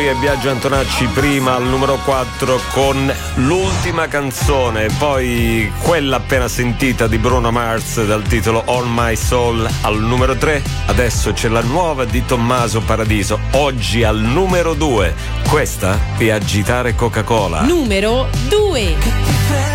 e Biagio Antonacci prima al numero 4 con l'ultima canzone, poi quella appena sentita di Bruno Mars dal titolo All My Soul al numero 3. Adesso c'è la nuova di Tommaso Paradiso, oggi al numero 2. Questa è Agitare Coca-Cola. Numero 2.